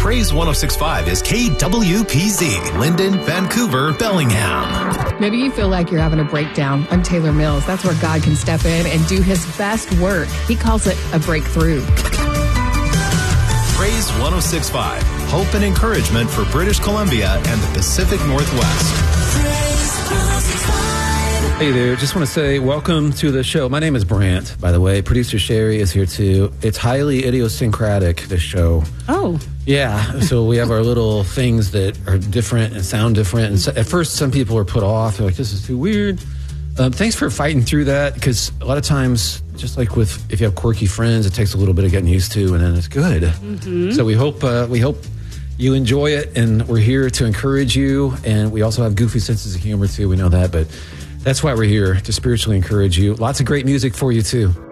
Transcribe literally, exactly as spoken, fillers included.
Praise one oh six point five is K W P Z, Linden, Vancouver, Bellingham. Maybe you feel like you're having a breakdown. I'm Taylor Mills. That's where God can step in and do his best work. He calls it a breakthrough. Praise one oh six point five, hope and encouragement for British Columbia and the Pacific Northwest. Hey there, just want to say welcome to the show. My name is Brant, by the way. Producer Sherry is here too. It's highly idiosyncratic, this show. Oh. Yeah, so we have our little things that are different and sound different. And so, at first, some people are put off. They're like, this is too weird. Um, thanks for fighting through that, because a lot of times, just like with if you have quirky friends, it takes a little bit of getting used to, and then it's good. Mm-hmm. So we hope uh, we hope you enjoy it, and we're here to encourage you. And we also have goofy senses of humor too. We know that, but that's why we're here, to spiritually encourage you. Lots of great music for you too.